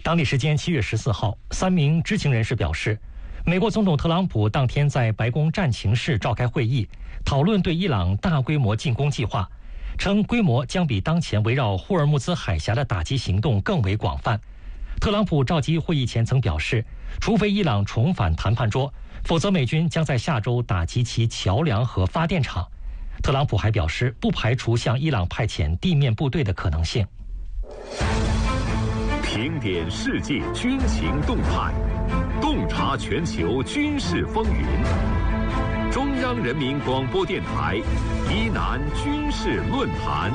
当地时间7月14号，3名知情人士表示，美国总统特朗普当天在白宫战情室召开会议，讨论对伊朗大规模进攻计划，称规模将比当前围绕霍尔木兹海峡的打击行动更为广泛。特朗普召集会议前曾表示，除非伊朗重返谈判桌，否则美军将在下周打击其桥梁和发电厂。特朗普还表示，不排除向伊朗派遣地面部队的可能性。 评点世界军情动态，洞察全球军事风云。中央人民广播电台伊南军事论坛。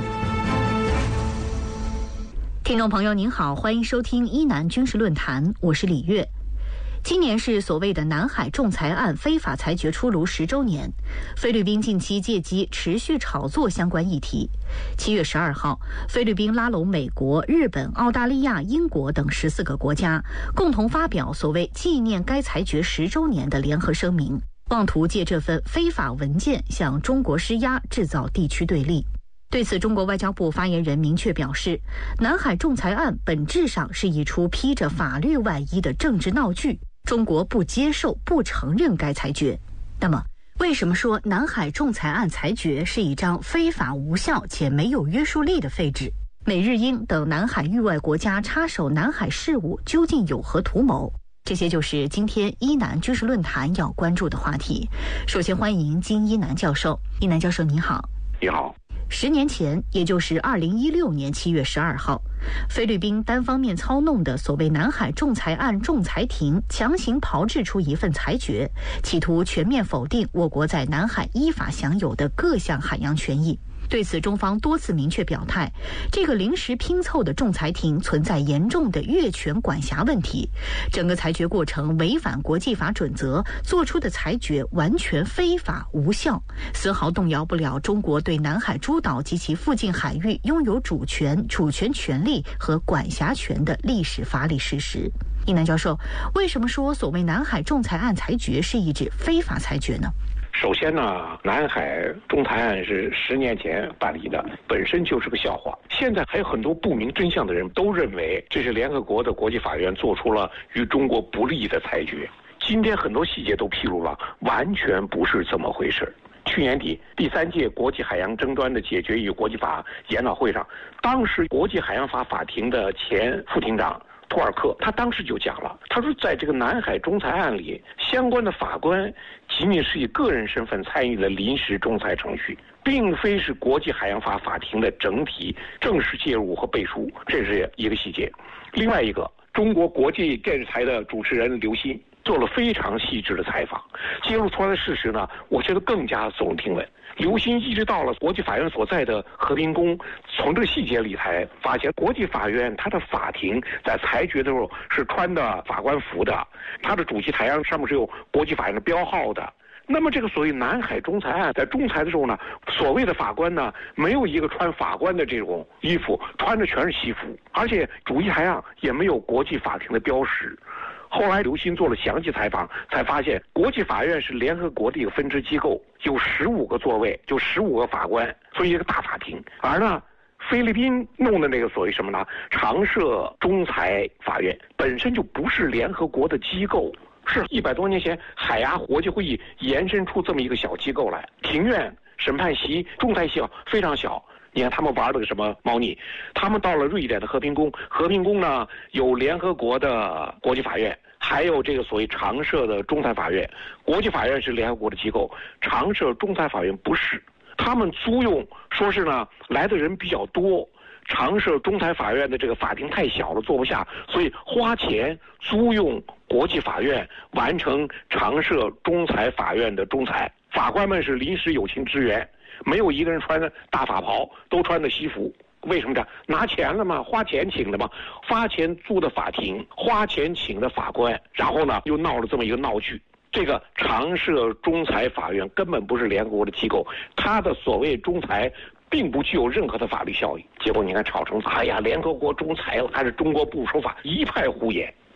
听众朋友您好，欢迎收听伊南军事论坛，我是李月。今年是所谓的南海仲裁案非法裁决出炉10周年，菲律宾近期借机持续炒作相关议题。7月12号，菲律宾拉拢美国、日本、澳大利亚、英国等14个国家，共同发表所谓纪念该裁决10周年的联合声明，妄图借这份非法文件向中国施压，制造地区对立。对此，中国外交部发言人明确表示，南海仲裁案本质上是一出披着法律外衣的政治闹剧，中国不接受、不承认该裁决。那么，为什么说南海仲裁案裁决是一张非法无效且没有约束力的废纸？美日英等南海域外国家插手南海事务究竟有何图谋？这些就是今天伊南军事论坛要关注的话题。首先欢迎金一南教授。一南教授你好。 你好。 10年前，也就是2016年7月12号，菲律宾单方面操弄的所谓南海仲裁案仲裁庭强行炮制出一份裁决，企图全面否定我国在南海依法享有的各项海洋权益。对此，中方多次明确表态，这个临时拼凑的仲裁庭存在严重的越权管辖问题，整个裁决过程违反国际法准则，做出的裁决完全非法无效，丝毫动摇不了中国对南海诸岛及其附近海域拥有主权权利和管辖权的历史法理事实。一南教授，为什么说所谓南海仲裁案裁决是一纸非法裁决呢？ 首先呢，南海仲裁案是10年前办理的，本身就是个笑话。现在还有很多不明真相的人都认为这是联合国的国际法院做出了与中国不利的裁决。今天很多细节都披露了，完全不是这么回事。去年底第3届国际海洋争端的解决与国际法研讨会上，当时国际海洋法法庭的前副庭长托尔克，他当时就讲了，他说在这个南海仲裁案里，相关的法官仅仅是以个人身份参与了临时仲裁程序，并非是国际海洋法法庭的整体正式介入和背书，这是一个细节。另外一个，中国国际电视台的主持人刘鑫做了非常细致的采访，揭露出来的事实呢，我觉得更加耸人听闻。刘鑫一直到了国际法院所在的和平宫，从这个细节里才发现，国际法院它的法庭在裁决的时候是穿的法官服的，它的主席台上面是有国际法院的标号的。那么这个所谓南海仲裁案在仲裁的时候呢，所谓的法官呢，没有一个穿法官的这种衣服，穿的全是西服，而且主席台上也没有国际法庭的标识。后来刘鑫做了详细采访，才发现国际法院是联合国的一个分支机构，有15个座位，就15个法官，所以一个大法庭。而呢，菲律宾弄的那个所谓什么呢？常设仲裁法院本身就不是联合国的机构，是100多年前海牙国际会议延伸出这么一个小机构来。庭院、审判席、仲裁席非常小。你看他们玩了个什么猫腻？他们到了瑞典的和平宫，和平宫呢有联合国的国际法院，还有这个所谓常设的仲裁法院。国际法院是联合国的机构，常设仲裁法院不是。他们租用，说是呢来的人比较多，常设仲裁法院的这个法庭太小了，坐不下，所以花钱租用国际法院完成常设仲裁法院的仲裁。法官们是临时友情支援，没有一个人穿的大法袍，都穿的西服。为什么这样？拿钱了嘛，花钱请的嘛，花钱租的法庭，花钱请的法官，然后呢又闹了这么一个闹剧。这个常设仲裁法院根本不是联合国的机构，它的所谓仲裁并不具有任何的法律效益。结果你看吵成，哎呀，联合国仲裁了，还是中国不守法，一派胡言。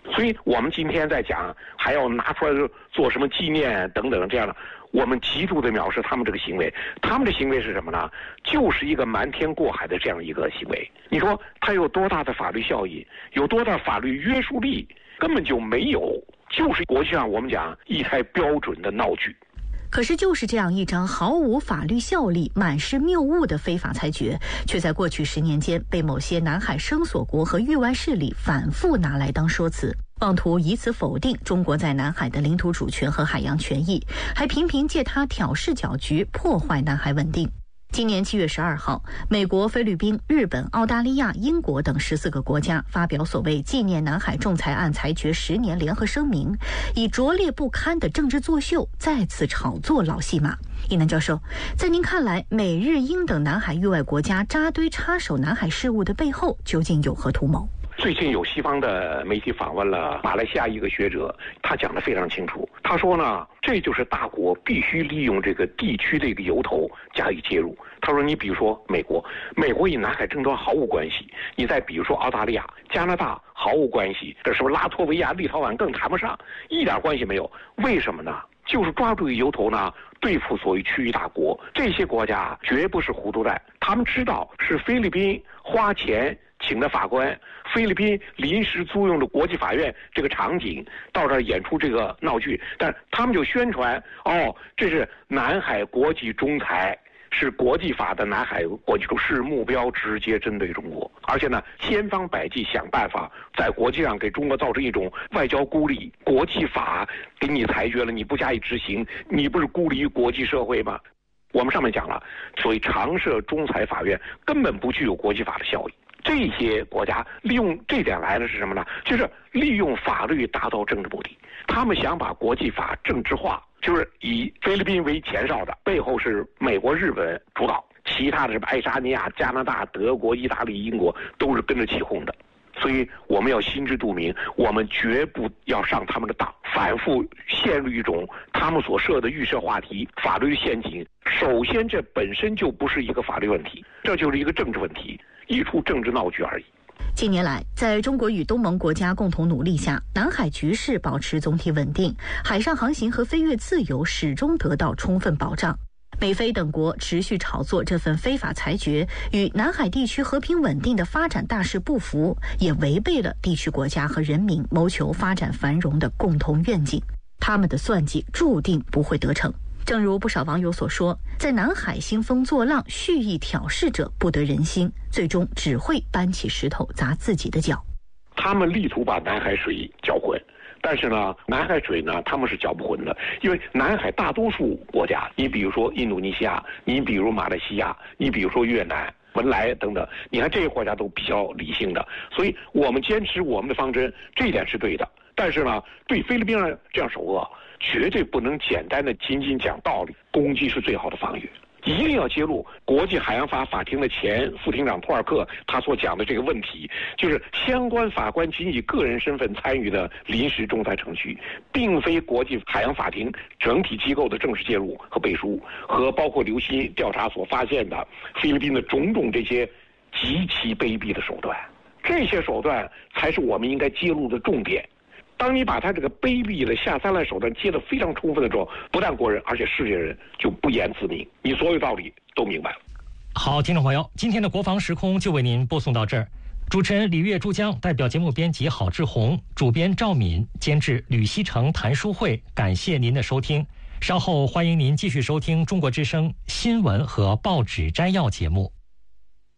所以我们今天在讲还要拿出来做什么纪念等等这样的，我们极度的藐视他们这个行为。他们的行为是什么呢？就是一个瞒天过海的这样一个行为。你说它有多大的法律效益，有多大法律约束力？根本就没有，就是国际上我们讲一台标准的闹剧。 可是就是这样一张毫无法律效力、满是谬误的非法裁决，却在过去10年间被某些南海声索国和域外势力反复拿来当说辞，妄图以此否定中国在南海的领土主权和海洋权益，还频频借它挑事搅局，破坏南海稳定。今年7月12号，美国、菲律宾、日本、澳大利亚、英国等14个国家发表所谓纪念南海仲裁案裁决10年联合声明，以拙劣不堪的政治作秀再次炒作老戏码。一南教授，在您看来，美日英等南海域外国家扎堆插手南海事务的背后究竟有何图谋？ 最近有西方的媒体访问了马来西亚一个学者，他讲得非常清楚。他说呢，这就是大国必须利用这个地区的一个由头加以介入。他说，你比如说美国与南海争端毫无关系；你再比如说澳大利亚、加拿大毫无关系，这是不是拉脱维亚、立陶宛更谈不上，一点关系没有？为什么呢？就是抓住由头呢，对付所谓区域大国。这些国家绝不是糊涂蛋，他们知道是菲律宾花钱请的法官，菲律宾临时租用的国际法院这个场景到这儿演出这个闹剧，但他们就宣传这是南海国际仲裁，是国际法的南海国际仲裁，是目标直接针对中国，而且呢千方百计想办法在国际上给中国造成一种外交孤立。国际法给你裁决了，你不加以执行，你不是孤立于国际社会吗？我们上面讲了，所谓常设仲裁法院根本不具有国际法的效益。这些国家利用这点来的是什么呢？就是利用法律达到政治目的。他们想把国际法政治化，就是以菲律宾为前哨的，背后是美国、日本主导，其他的什么爱沙尼亚、加拿大、德国、意大利、英国都是跟着起哄的。所以我们要心知肚明，我们绝不要上他们的当，反复陷入一种他们所设的预设话题、法律陷阱。首先，这本身就不是一个法律问题，这就是一个政治问题，一出政治闹剧而已。 近年来，在中国与东盟国家共同努力下，南海局势保持总体稳定，海上航行和飞越自由始终得到充分保障。美菲等国持续炒作这份非法裁决，与南海地区和平稳定的发展大势不符，也违背了地区国家和人民谋求发展繁荣的共同愿景。他们的算计注定不会得逞。正如不少网友所说，在南海兴风作浪、蓄意挑事者不得人心，最终只会搬起石头砸自己的脚。 他们力图把南海水搅浑，但是呢，南海水呢，他们是搅不浑的，因为南海大多数国家，你比如说印度尼西亚，你比如马来西亚，你比如说越南、文莱等等，你看这些国家都比较理性的，所以我们坚持我们的方针，这一点是对的。但是呢，对菲律宾人这样首恶，绝对不能简单的仅仅讲道理，攻击是最好的防御。一定要揭露国际海洋法法庭的前副庭长托尔克他所讲的这个问题，就是相关法官仅以个人身份参与的临时仲裁程序，并非国际海洋法庭整体机构的正式介入和背书，和包括刘鑫调查所发现的菲律宾的种种这些极其卑鄙的手段，这些手段才是我们应该揭露的重点。当你把他这个卑鄙的下三滥手段揭得非常充分的时候，不但国人，而且世界人就不言自明，你所有道理都明白了。 好，听众朋友，今天的国防时空就为您播送到这儿。主持人李月、珠江，代表节目编辑郝志红，主编赵敏，监制吕锡成、谭书慧，感谢您的收听。稍后欢迎您继续收听中国之声新闻和报纸摘要节目。